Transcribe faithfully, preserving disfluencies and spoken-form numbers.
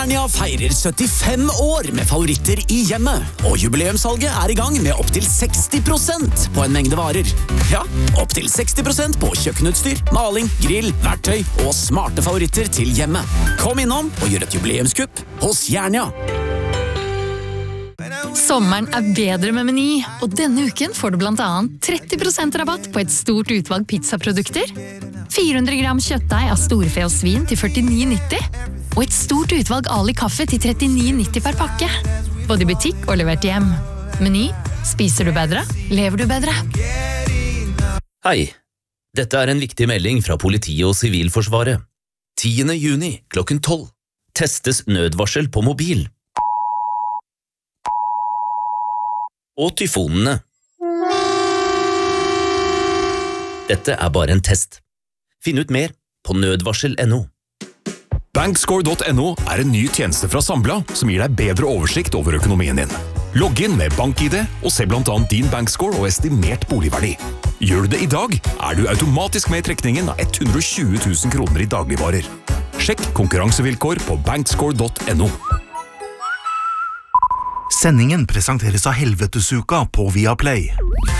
Jernia feirer syttifem år med favoritter i hjemmet, og jubileumssalget er i gang med opp til seksti prosent på en mengde varer. Ja, opp til seksti prosent på kjøkkenutstyr, maling, grill, verktøy og smarte favoritter til hjemmet. Kom innom og gjør et jubileumskupp hos Jernia. Sommeren er bedre med Meny, og denne uken får du blant annet tretti prosent rabatt på et stort utvalg pizzaprodukter, fire hundre gram kjøttdeig av storfe og svin til førtini nitti, og et stort utvalg Ali kaffe til trettini nitti per pakke. Både i butikk og levert hjem. Meny. Spiser du bedre? Lever du bedre? Hei, dette er en viktig melding fra politiet og Sivilforsvaret. tiende juni klokken tolv. Testes nødvarsel på mobil. Og tyfonene. Dette er bare en test. Finn ut mer på nødvarsel punktum no. Bankscore punktum no er en ny tjeneste fra Sambla som gir deg bedre oversikt over økonomien din. Logg inn med BankID og se blant annet din bankscore og estimert boligverdi. Gjør du det i dag, er du automatisk med i trekningen av hundre og tjue tusen kroner i dagligvarer. Sjekk konkurransevilkår på bankscore punktum no. Sendingen presenteres av Helvetesuka på Viaplay.